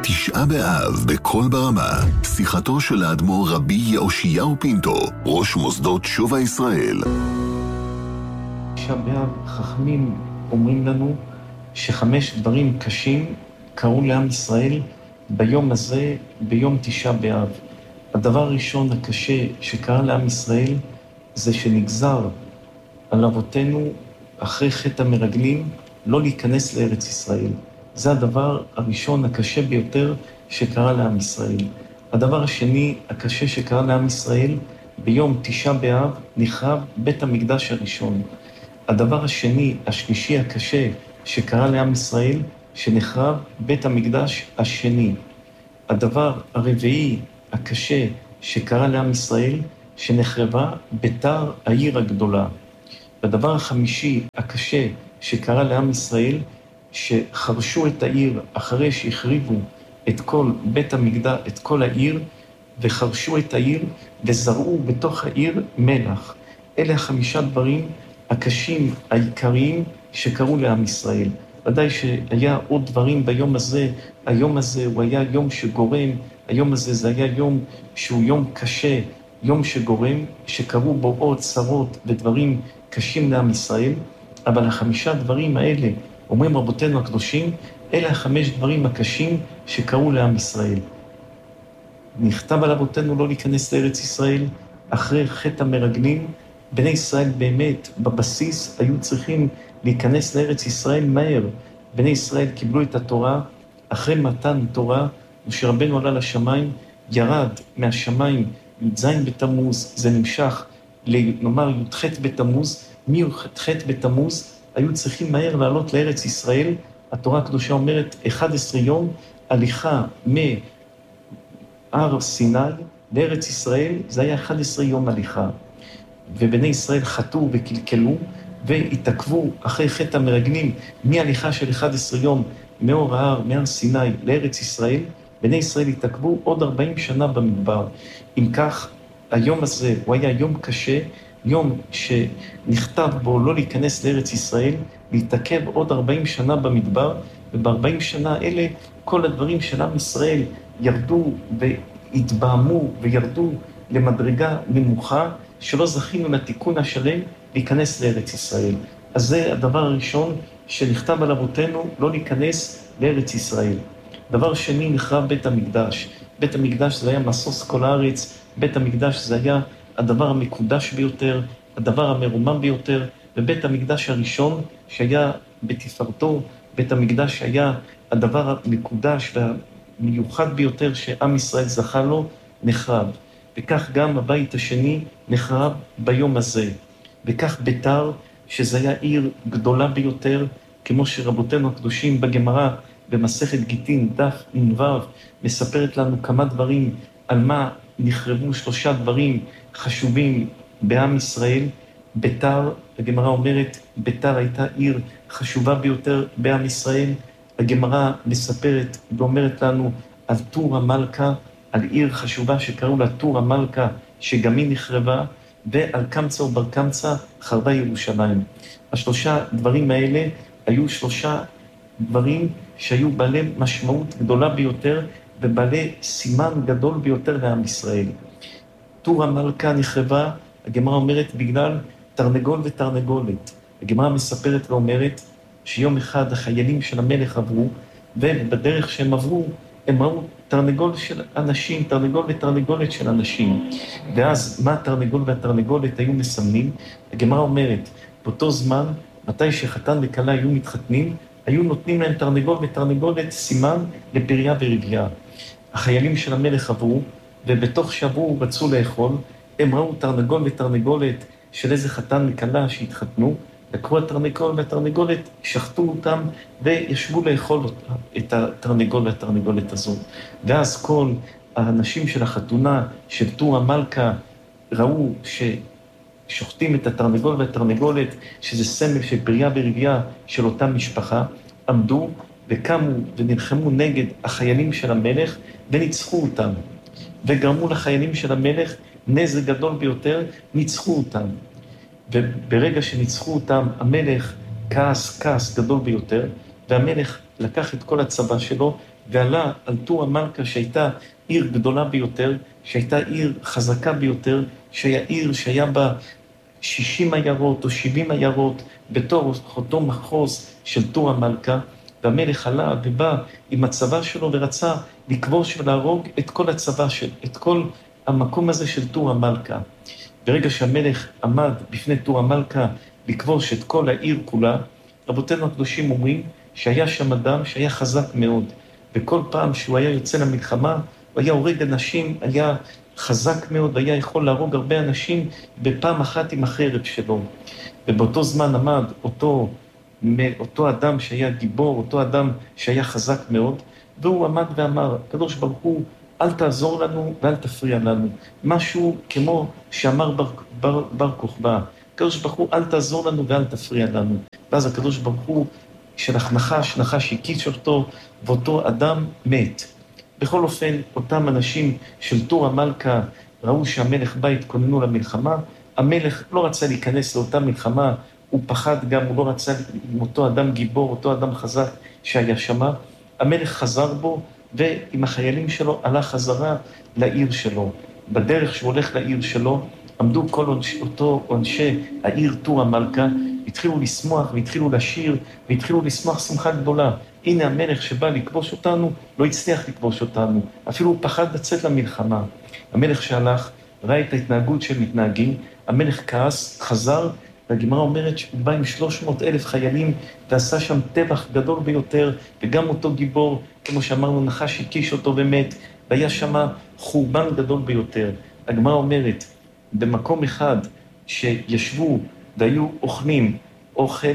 תשעה באב בכל ברמה, שיחתו של האדמו"ר רבי יאושיהו פינטו, ראש מוסדות שובה ישראל. תשעה באב, חכמים אומרים לנו שחמש דברים קשים קרו לעם ישראל ביום הזה, ביום תשעה באב. הדבר הראשון הקשה שקרה לעם ישראל זה שנגזר על אבותינו אחרי חטא המרגלים לא להיכנס לארץ ישראל. זה הדבר הראשון הקשה ביותר שקרה לעם ישראל. הדבר השני הקשה שקרה לעם ישראל, ביום תשעה באב נחרב בית המקדש הראשון. הדבר השני, השלישי הקשה שקרה לעם ישראל, שנחרב בית המקדש השני. הדבר הרביעי הקשה שקרה לעם ישראל, שנחרבה ביתר העיר הגדולה. והדבר החמישי הקשה שקרה לעם ישראל, שחרשו את העיר אחרי שהחריבו את כל בית המקדש, את כל העיר, וחרשו את העיר וזרעו בתוך העיר מלח. אלה החמישה דברים הקשים העיקריים שקרו לעם ישראל. ודאי שהיה עוד דברים ביום הזה. היום הזה הוא היה יום שגורם, היום הזה זה היה יום שהוא יום קשה, יום שגורם, שקרו בו עוד צרות ודברים קשים לעם ישראל. אבל החמישה דברים האלה, אומרים רבותינו הקדושים, אלה החמש דברים הקשים שקרו לעם ישראל. נכתב על אבותינו לא להיכנס לארץ ישראל אחרי חטא המרגלים. בני ישראל באמת בבסיס היו צריכים להיכנס לארץ ישראל מהר. בני ישראל קיבלו את התורה אחרי מתן תורה, ושרבנו עלה לשמיים, ירד מהשמיים י"ז בתמוז, זה נמשך לנאמר י"ח בתמוז, מי"ח בתמוז היו צריכים מהר לעלות לארץ ישראל. התורה הקדושה אומרת 11 יום הליכה מהר סיני לארץ ישראל, זה היה 11 יום הליכה. ובני ישראל חטאו וקלקלו והתעכבו אחרי חטא המרגלים מהליכה של 11 יום מאור ההר, מהר סיני לארץ ישראל. בני ישראל התעכבו עוד 40 שנה במדבר. אם כך, היום הזה הוא היה יום קשה, יום שנכתב בו לא להיכנס לארץ ישראל, להתעכב עוד 40 שנה במדבר, וב-40 שנה האלה כל הדברים של עם ישראל ירדו והתבהמו וירדו למדרגה נמוכה, שלא זכינו לתיקון השלם להיכנס לארץ ישראל. אז זה הדבר הראשון שנכתב על אבותינו לא להיכנס לארץ ישראל. דבר שני, נחרב בית המקדש. בית המקדש זה היה משוש כל הארץ, בית המקדש זה היה הדבר המקודש ביותר, הדבר המרומם ביותר, ובית המקדש הראשון שהיה בתפארתו, בית המקדש היה הדבר המקודש והמיוחד ביותר שעם ישראל זכה לו, נחרב. וכך גם הבית השני נחרב ביום הזה. וכך ביתר, שזה היה עיר גדולה ביותר, כמו שרבותינו הקדושים בגמרא, במסכת גיטין, דף נ"ו, מספרת לנו כמה דברים על מה נחרבו, שלושה דברים חשובים בעם ישראל. ביתר, הגמרא אומרת, ביתר הייתה עיר חשובה ביותר בעם ישראל. הגמרא מספרת ואומרת לנו על תור המלכה, על עיר חשובה שקראו לה תור המלכה, שגם היא נחרבה, ועל קמצא ובר קמצא חרבה ירושלים. השלושה דברים האלה היו שלושה דברים שהיו בעלי משמעות גדולה ביותר, ובעלי סימן גדול ביותר לעם ישראל. תור המלכה נחרבה, הגמרא אומרת, בגלל תרנגול ותרנגולת. הגמרא מספרת ואומרת שיום אחד החיילים של המלך עברו, ובדרך שהם עברו, הם ראו תרנגול של אנשים, תרנגול ותרנגולת של אנשים. ואז מה התרנגול והתרנגולת היו מסמנים? הגמרא אומרת, באותו זמן, מתי שחתן וכלה היו מתחתנים, היו נותנים להם תרנגול ותרנגולת סימן לפריה ורבייה. החיילים של המלך עברו, ובתוך שעברו רצו לאכול, הם ראו תרנגול ותרנגולת של איזה חתן וכלה שהתחתנו, לקחו התרנגול והתרנגולת, שחטו אותם וישבו לאכול את התרנגול והתרנגולת הזאת. ואז כל האנשים של החתונה של תור המלכה ראו ששוחטים את התרנגול והתרנגולת, שזה סמל של פריה ורבייה של אותה משפחה, עמדו וקמו ונלחמו נגד החיילים של המלך וניצחו אותם. וגרמו לחיילים של המלך נזק גדול ביותר, ניצחו אותם. וברגע שניצחו אותם, המלך כעס גדול ביותר, והמלך לקח את כל הצבא שלו ועלה על טור המלכה שהייתה עיר גדולה ביותר, שהייתה עיר חזקה ביותר, שהיה עיר שהיה בה 60 עיירות או 70 עיירות בתור אותו מחוז של טור המלכה, והמלך עלה ובא עם הצבא שלו ורצה לכבוש ולהרוג את כל הצבא, את כל המקום הזה של טור המלכה. ברגע שהמלך עמד בפני טור המלכה לכבוש את כל העיר כולה, רבותינו הקדושים אומרים שהיה שם אדם שהיה חזק מאוד, וכל פעם שהוא היה יוצא למלחמה, הוא היה הורג אנשים, היה חזק מאוד, היה יכול להרוג הרבה אנשים בפעם אחת עם החרב שלו. ובאותו זמן עמד אותו אדם שהיה גיבור, אותו אדם שהיה חזק מאוד, והוא עמד ואמר, הקדוש ברוך הוא, אל תעזור לנו ואל תפריע לנו. משהו כמו שאמר בר כוכבא, הקדוש ברוך הוא, אל תעזור לנו ואל תפריע לנו. ואז הקדוש ברוך הוא, שלח נחש הקיש אותו, ואותו אדם מת. בכל אופן, אותם אנשים של טור המלכה ראו שהמלך בא, התכוננו למלחמה, המלך לא רצה להיכנס לאותה מלחמה, הוא פחד גם, הוא לא רצה עם אותו אדם גיבור, אותו אדם חזק שהיה שמה. המלך חזר בו, ועם החיילים שלו הלך חזרה לעיר שלו. בדרך שהוא הולך לעיר שלו, עמדו כל אותו אנשי העיר טור המלכה, התחילו לשמוח והתחילו לשיר, והתחילו לשמוח שמחה גדולה. הנה המלך שבא לכבוש אותנו, לא הצליח לכבוש אותנו. אפילו הוא פחד לצאת למלחמה. המלך שהלך, ראה את ההתנהגות של מתנהגים, המלך כעס, חזר, והגמרא אומרת שהוא בא עם 300,000 חיילים, ועשה שם טבח גדול ביותר, וגם אותו גיבור, כמו שאמרנו, נחש הקיש אותו ומת, והיה שם חורבן גדול ביותר. הגמרא אומרת, במקום אחד שישבו והיו אוכלים אוכל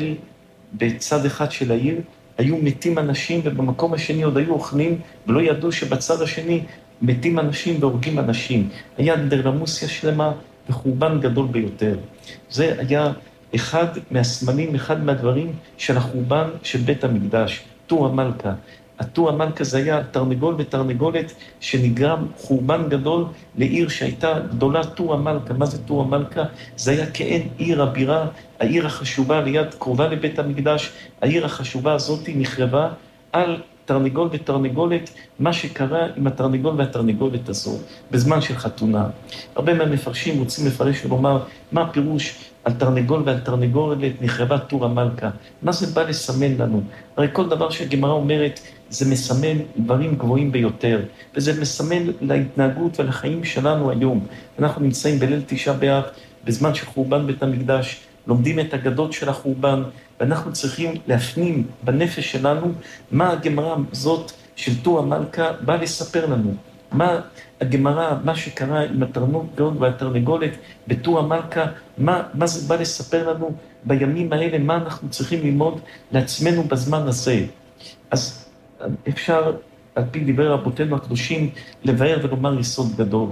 בצד אחד של העיר, היו מתים אנשים, ובמקום השני עוד היו אוכלים, ולא ידעו שבצד השני מתים אנשים והורגים אנשים. היה אנדרלמוסיה שלמה וחורבן גדול ביותר. זה היה אחד מהסמלים, אחד מהדברים של החורבן של בית המקדש, טור המלכה. הטור המלכה זה היה תרנגול ותרנגולת שנגרם חורבן גדול לעיר שהייתה גדולה, טור המלכה. מה זה טור המלכה? זה היה כאין עיר הבירה, העיר החשובה ליד קרובה לבית המקדש. העיר החשובה הזאת נחרבה על תרנגול ותרנגולת, מה שקרה עם התרנגול והתרנגולת הזו בזמן של חתונה. הרבה מהמפרשים רוצים לפרש ולומר מה הפירוש על תרנגול ועל תרנגולת נחרבה טור המלכה. מה זה בא לסמן לנו? הרי כל דבר שהגמרא אומרת זה מסמן דברים גבוהים ביותר, וזה מסמן להתנהגות ולחיים שלנו היום. אנחנו נמצאים בליל תשעה באב, בזמן של חורבן בית המקדש, לומדים את אגדות של החורבן, ואנחנו צריכים להפנים בנפש שלנו מה הגמרא הזאת של טור המלכה בא לספר לנו. מה הגמרא, מה שקרה עם התרנגול והתרנגולת בטור המלכה, מה זה בא לספר לנו בימים האלה, מה אנחנו צריכים ללמוד לעצמנו בזמן הזה. אז אפשר, על פי דברי רבותינו הקדושים, לבאר ולומר יסוד גדול.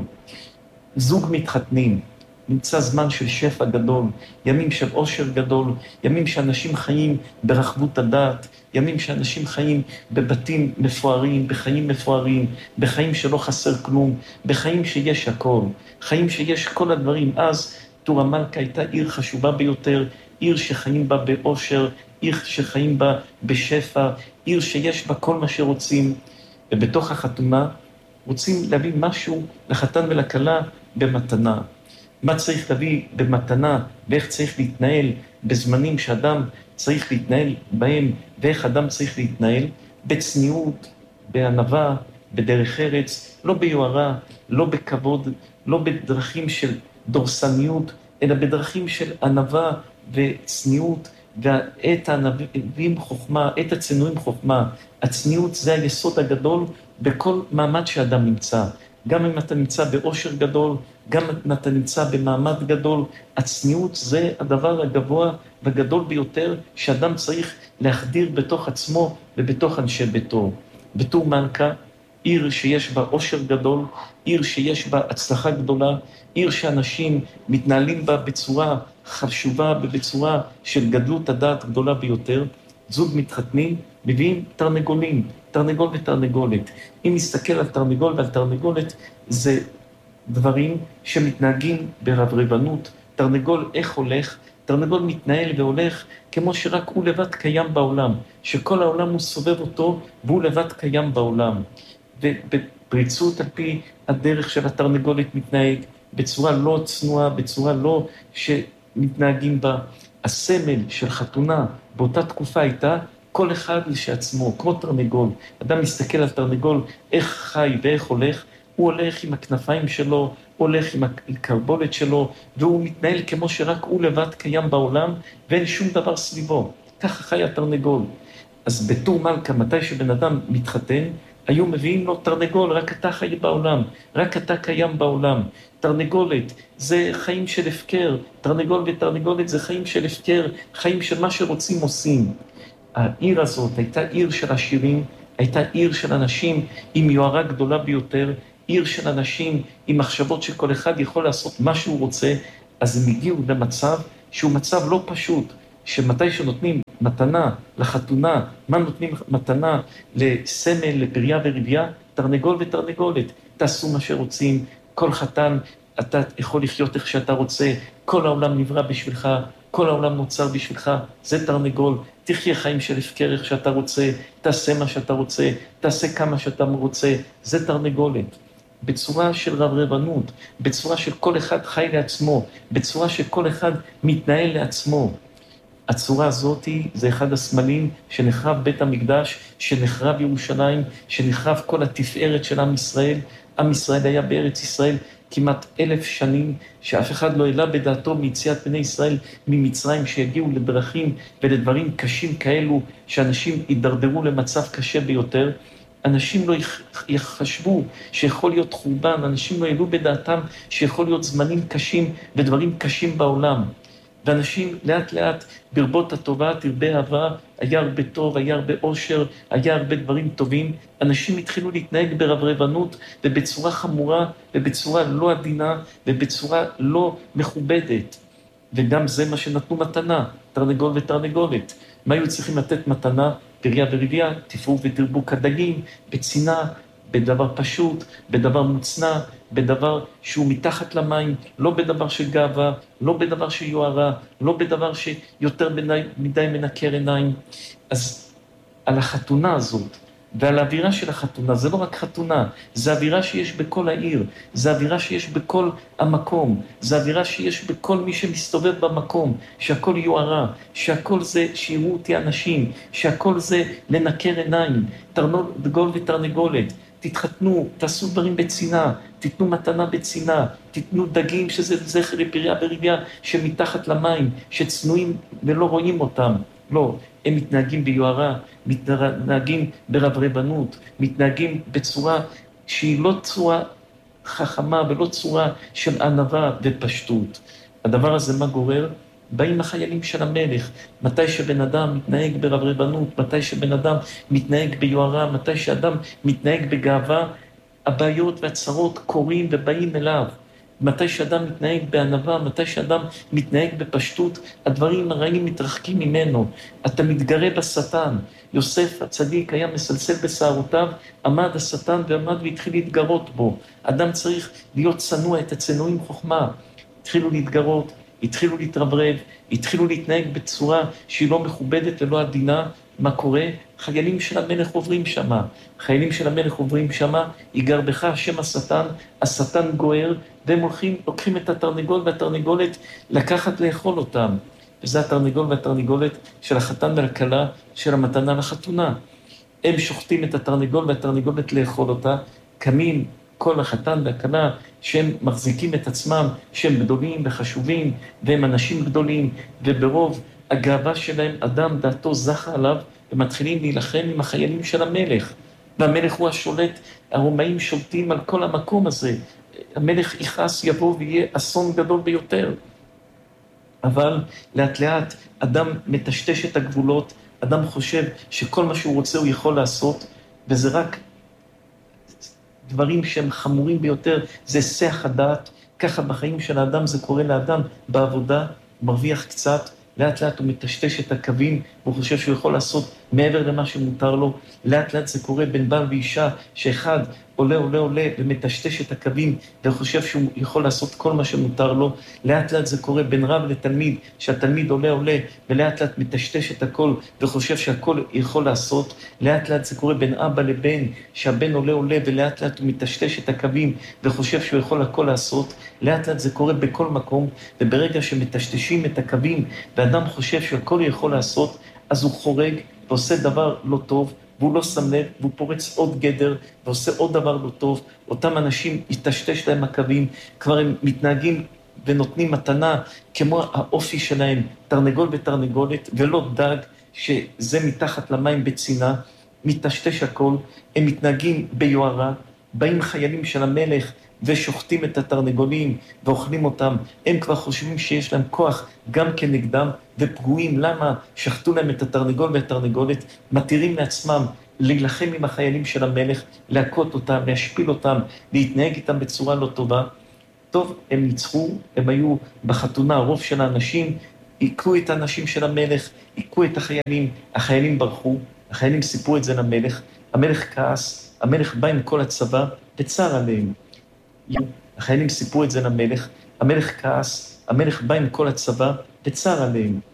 זוג מתחתנים, נמצא זמן של שפע גדול, ימים של עושר גדול, ימים שאנשים חיים ברחבות הדעת, ימים שאנשים חיים בבתים מפוארים, בחיים מפוארים, בחיים שלא חסר כלום, בחיים שיש הכל, חיים שיש כל הדברים. אז טור המלכה הייתה עיר חשובה ביותר, עיר שחיים בה בעושר, עיר שחיים בה בשפע, עיר שיש בה כל מה שרוצים, ובתוך החתונה רוצים להביא משהו לחתן ולכלה במתנה. מה צריך להביא במתנה, ואיך צריך להתנהל בזמנים שאדם צריך להתנהל בהם, ואיך אדם צריך להתנהל בצניעות, בענווה, בדרך ארץ, לא ביוהרה, לא בכבוד, לא בדרכים של דורסניות, אלא בדרכים של ענווה וצניעות, ואת הענבים חוכמה, את הצנועים חוכמה. הצניעות זה היסוד הגדול בכל מעמד שאדם נמצא. גם אם אתה נמצא באושר גדול, גם אם אתה נמצא במעמד גדול, הצניעות זה הדבר הגבוה והגדול ביותר שאדם צריך להחדיר בתוך עצמו ובתוך אנשי ביתו. בטור מלכה, עיר שיש בה אושר גדול, עיר שיש בה הצלחה גדולה, עיר שאנשים מתנהלים בה בצורה חשובה ובצורה של גדלות הדעת גדולה ביותר. זוג מתחתנים, מביאים תרנגולים, תרנגול ותרנגולת. אם נסתכל על תרנגול ועל תרנגולת, זה דברים שמתנהגים ברברבנות. תרנגול איך הולך? תרנגול מתנהל והולך כמו שרק הוא לבד קיים בעולם, שכל העולם הוא סובב אותו והוא לבד קיים בעולם. ובפריצות על פי הדרך של התרנגולת מתנהג, בצורה לא צנועה, בצורה לא שמתנהגים בה. הסמל של חתונה באותה תקופה הייתה כל אחד לשעצמו, כמו תרנגול. אדם מסתכל על תרנגול, איך חי ואיך הולך, הוא הולך עם הכנפיים שלו, הולך עם הקרבולת שלו, והוא מתנהל כמו שרק הוא לבד קיים בעולם, ואין שום דבר סביבו. ככה חי התרנגול. אז בתור מלכה, מתי שבן אדם מתחתן, היו מביאים לו תרנגול, רק אתה חי בעולם, רק אתה קיים בעולם. תרנגולת, זה חיים של הפקר, תרנגול ותרנגולת זה חיים של הפקר, חיים של מה שרוצים עושים. העיר הזאת הייתה עיר של עשירים, הייתה עיר של אנשים עם יוהרה גדולה ביותר, עיר של אנשים עם מחשבות שכל אחד יכול לעשות מה שהוא רוצה, אז הם הגיעו למצב שהוא מצב לא פשוט, שמתי שנותנים מתנה לחתונה, מה נותנים מתנה לסמל, לפריה ורבייה, תרנגול ותרנגולת, תעשו מה שרוצים, כל חתן אתה יכול לחיות איך שאתה רוצה, כל העולם נברא בשבילך, כל העולם נוצר בשבילך, זה תרנגול, תחיה חיים של הפקר איך שאתה רוצה, תעשה מה שאתה רוצה, תעשה כמה שאתה רוצה, זה תרנגולת. בצורה של רברבנות, בצורה של כל אחד חי לעצמו, בצורה שכל אחד מתנהל לעצמו. הצורה הזאת זה אחד הסמלים שנחרב בית המקדש, שנחרב ירושלים, שנחרב כל התפארת של עם ישראל. עם ישראל היה בארץ ישראל כמעט 1000 שנים, שאף אחד לא העלה בדעתו מיציאת בני ישראל ממצרים, שיגיעו לדרכים ולדברים קשים כאלו, שאנשים יידרדרו למצב קשה ביותר. אנשים לא יחשבו שיכול להיות חורבן, אנשים לא העלו בדעתם שיכול להיות זמנים קשים ודברים קשים בעולם. ואנשים לאט לאט ברבות הטובה תרבה אהבה, היה הרבה טוב, היה הרבה אושר, היה הרבה דברים טובים. אנשים התחילו להתנהג ברברבנות ובצורה חמורה ובצורה לא עדינה ובצורה לא מכובדת. וגם זה מה שנתנו מתנה, תרנגול ותרנגולת. מה היו צריכים לתת מתנה? פריה ורבייה, תפרו ותרבו כדגים, בצנעה, בדבר פשוט, בדבר מוצנע, בדבר שהוא מתחת למים, לא בדבר של גאווה, לא בדבר של יוהרה, לא בדבר שיותר מדי מנקר עיניים. אז על החתונה הזאת, ועל האווירה של החתונה, זה לא רק חתונה, זה אווירה שיש בכל העיר, זה אווירה שיש בכל המקום, זה אווירה שיש בכל מי שמסתובב במקום, שהכל יוהרה, שהכל זה שיראו אותי אנשים, שהכל זה לנקר עיניים, תרנגול ותרנגולת, תתחתנו, תעשו דברים בצנעה, תיתנו מתנה בצנעה, תיתנו דגים שזה זכר לפריה ורבייה שמתחת למים, שצנועים ולא רואים אותם. לא, הם מתנהגים ביוהרה, מתנהגים ברברבנות, מתנהגים בצורה שהיא לא צורה חכמה ולא צורה של ענווה ופשטות. הדבר הזה מה גורר? באים החיילים של המלך, מתי שבן אדם מתנהג ברברבנות, מתי שבן אדם מתנהג ביוהרה, מתי שאדם מתנהג בגאווה, הבעיות והצרות קורים ובאים אליו. מתי שאדם מתנהג בענווה, מתי שאדם מתנהג בפשטות, הדברים הרעים מתרחקים ממנו. אתה מתגרה בשטן. יוסף הצדיק היה מסלסל בשערותיו, עמד השטן ועמד והתחיל להתגרות בו. אדם צריך להיות צנוע, את הצנועים חוכמה. התחילו להתגרות, התחילו להתרברב, התחילו להתנהג בצורה שהיא לא מכובדת ולא עדינה. מה קורה? חיילים של המלך עוברים שמה. חיילים של המלך עוברים שמה, יגר בך השם השטן, השטן גוער, והם לוקחים את התרנגול והתרנגולת לקחת לאכול אותם. וזה התרנגול והתרנגולת של החתן והכלה, של המתנה לחתונה. הם שוחטים את התרנגול והתרנגולת לאכול אותה, קמים כל החתן והכלה שהם מחזיקים את עצמם, שהם גדולים וחשובים, והם אנשים גדולים, וברוב הגאווה שלהם אדם דעתו זכה עליו, ומתחילים להילחם עם החיילים של המלך. והמלך הוא השולט, הרומאים שולטים על כל המקום הזה. המלך יכעס יבוא ויהיה אסון גדול ביותר. אבל לאט לאט אדם מטשטש את הגבולות, אדם חושב שכל מה שהוא רוצה הוא יכול לעשות, וזה רק דברים שהם חמורים ביותר, זה שיח הדעת. ככה בחיים של האדם זה קורה לאדם בעבודה, מרוויח קצת, לאט לאט הוא מטשטש את הקווים, והוא חושב שהוא יכול לעשות מעבר למה שמותר לו. לאט לאט זה קורה בין בעל ואישה, שאחד עולה ומטשטש את הקווים וחושב שהוא יכול לעשות כל מה שמותר לו. לאט לאט זה קורה בין רב לתלמיד, שהתלמיד עולה ולאט לאט מטשטש את הכל וחושב שהכל יכול לעשות. לאט לאט זה קורה בין אבא לבן, שהבן עולה ולאט לאט הוא מטשטש את הקווים וחושב שהוא יכול הכל לעשות. לאט לאט זה קורה בכל מקום, וברגע שמטשטשים את הקווים ואדם חושב שהכל יכול לעשות, אז הוא חורג ועושה דבר לא טוב, והוא לא שם לב, והוא פורץ עוד גדר, ועושה עוד דבר לא טוב. אותם אנשים, יטשטש להם הקווים, כבר הם מתנהגים ונותנים מתנה, כמו האופי שלהם, תרנגול ותרנגולת, ולא דג, שזה מתחת למים בצינה, מטשטש הכל, הם מתנהגים ביוהרה, באים חיילים של המלך, ושוחטים את התרנגולים ואוכלים אותם, הם כבר חושבים שיש להם כוח גם כנגדם, ופגועים. למה? שחטו להם את התרנגול והתרנגולת, מתירים לעצמם להילחם עם החיילים של המלך, להכות אותם, להשפיל אותם, להתנהג איתם בצורה לא טובה. טוב, הם ניצחו, הם היו בחתונה, הרוב של האנשים, עיקו את האנשים של המלך, עיקו את החיילים, החיילים ברחו, החיילים סיפרו את זה למלך, המלך כעס, המלך בא עם כל הצבא וצר עליהם. החיילים סיפרו את זה למלך, המלך כעס, המלך בא עם כל הצבא וצר עליהם.